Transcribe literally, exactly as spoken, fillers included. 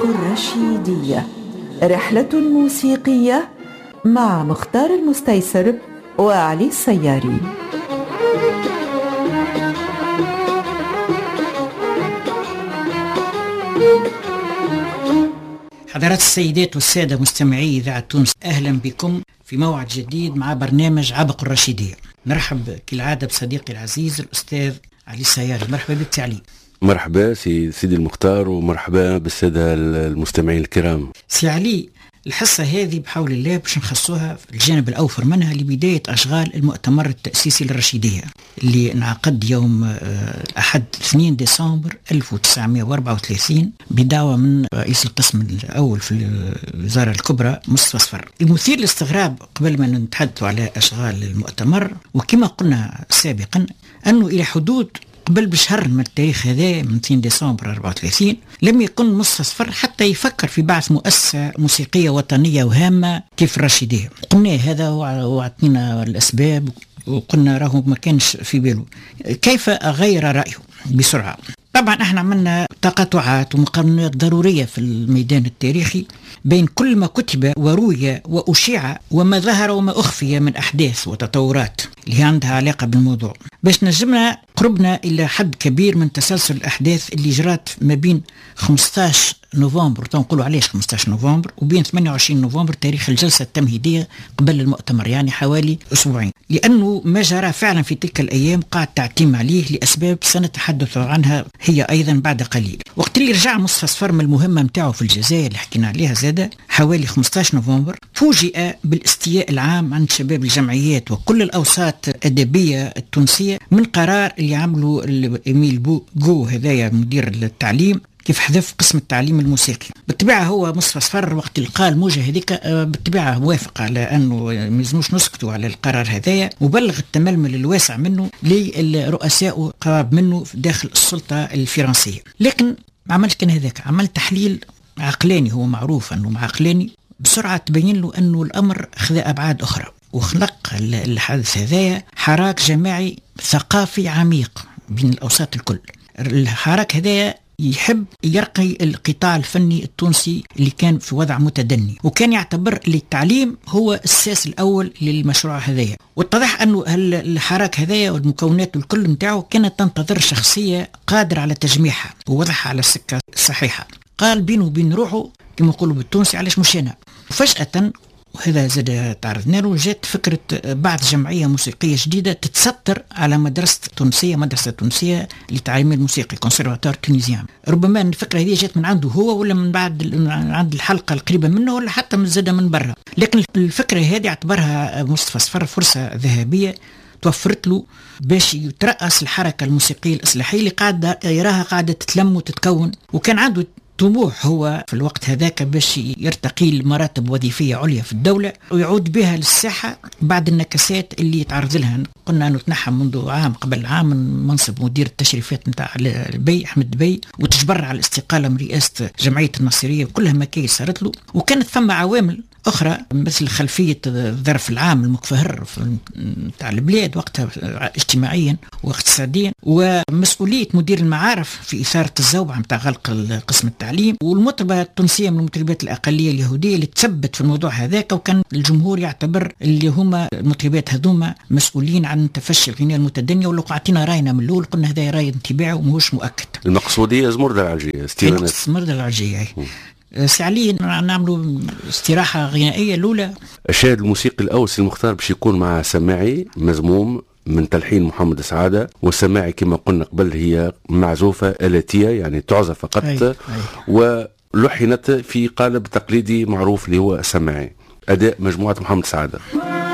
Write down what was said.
الرشيدية، رحلة موسيقية مع مختار المستيسر وعلي السياري. حضرات السيدات والسادة مستمعي إذاعة تونس، أهلا بكم في موعد جديد مع برنامج عبق الرشيدية. نرحب كالعادة بصديقي العزيز الأستاذ علي السياري. مرحبا بك سي علي. مرحبا سي سيدي المختار، ومرحبا بالسادة المستمعين الكرام. سي علي، الحصة هذه بحول الله باش نخصوها في الجانب الأوفر منها لبداية أشغال المؤتمر التأسيسي للرشيدية اللي انعقد يوم الأحد اثنين ديسمبر ألف وتسعمائة وأربعة وثلاثين بدعوة من رئيس القسم الأول في الوزارة الكبرى مصطفى صفر. المثير للاستغراب قبل ما نتحدث على أشغال المؤتمر، وكما قلنا سابقا أنه إلى حدود قبل بشهر من التاريخ هذا من اثنين ديسمبر أربعة وثلاثين لم يكن مصطفى صفر حتى يفكر في بعث مؤسسة موسيقية وطنية وهامة كيف الرشيدية. قلنا هذا وعطينا الأسباب وقلنا راهو ما كانش في باله. كيف أغير رأيه بسرعة؟ طبعا احنا عملنا تقاطعات ومقارنات ضرورية في الميدان التاريخي بين كل ما كتب وروي وأشيع وما ظهر وما أخفي من أحداث وتطورات اللي عندها علاقة بالموضوع، باش نجمنا قربنا إلى حد كبير من تسلسل الأحداث اللي جرات ما بين خمسة عشر نوفمبر، تنقولوا عليش خمسة عشر نوفمبر، وبين ثمانية وعشرين نوفمبر تاريخ الجلسة التمهيدية قبل المؤتمر، يعني حوالي أسبوعين. لأنه ما جرى فعلا في تلك الأيام قاعد تعتيم عليه لأسباب سنتحدث عنها هي أيضا بعد قليل. وقت اللي رجع مصطفى صفر من المهمة متاعه في الجزائر اللي حكينا عليها زادة حوالي خمسة عشر نوفمبر، فوجئ بالاستياء العام عند شباب الجمعيات وكل الأوساط الأدبية التونسية من قرار اللي عملوا إيميل بو هذايا مدير التعليم كيف حذف قسم التعليم الموسيقي. بالطبيعة هو مصطفى صفر وقت اللي قال موجة هذيك بالطبيعة موافق على أنه ميزموش نسكتوا على القرار هذايا، وبلغ التململ الواسع منه للرؤساء قراب منه داخل السلطة الفرنسية. لكن ما عملش كان هذاك، عمل تحليل عقلاني، هو معروف أنه عقلاني، بسرعة تبين له أنه الأمر خذ أبعاد أخرى، وخلق الحادث هذايا حراك جماعي ثقافي عميق بين الأوساط الكل. الحراك هذايا يحب يرقي القطاع الفني التونسي اللي كان في وضع متدني، وكان يعتبر التعليم هو الأساس الأول للمشروع هذايا. واتضح أنه الحراك هذايا والمكونات الكل متاعه كانت تنتظر شخصية قادرة على تجميعها ووضعها على السكة الصحيحة. قال بينه وبين روحه كما يقولوا بالتونسي علاش مش أنا. وفجأة وهذا زاد تعرضنا له، جات فكرة بعض جمعية موسيقية جديدة تتستر على مدرسة تونسية مدرسة تونسية لتعليم الموسيقى كونسيرفاتوار تونيزيان. ربما الفكرة هذه جات من عنده هو ولا من بعد عند الحلقة القريبة منه ولا حتى من زادة من برا، لكن الفكرة هذه اعتبرها مصطفى صفر فرصة ذهبية توفرت له باش يترأس الحركة الموسيقية الإصلاحية اللي قاعدة يراها قاعدة تتلم وتتكون. وكان عنده طموح هو في الوقت هذاك باش يرتقي لمراتب وظيفية عليا في الدولة ويعود بها للساحة بعد النكسات اللي يتعرض لها. قلنا أنه تنحى منذ عام قبل عام من منصب مدير التشريفات متاع البي أحمد بي، وتجبر على الاستقالة من رئاسة جمعية الناصرية، وكلها مكايس صارت له. وكانت ثم عوامل أخرى مثل خلفية الظرف العام المكفهر متاع البلاد وقتها اجتماعيا واقتصاديا، ومسؤولية مدير المعارف في إثارة الزوبعة متاع غلق قسم التعليم، والمطربة التونسية من المطربات الأقلية اليهودية اللي تثبت في الموضوع هذاك، وكان الجمهور يعتبر اللي هما المطربات هذوما مسؤولين عن تفشي الغناء المتدني. ولو قعدتنا راينا من الأول قلنا هذا راي انتباعي ومهوش مؤكد. المقصودية زمردة العرجية استيرانات زمردة العرجية. سعلي نعملوا استراحة غنائية الأولى. الشاهد الموسيقي الأول سي المختار باش يكون مع سماعي مزموم من تلحين محمد سعادة، والسماعي كما قلنا قبل هي معزوفة آلاتية يعني تعزف فقط. أي. أي. ولحنت في قالب تقليدي معروف اللي هو سماعي، أداء مجموعة محمد سعادة.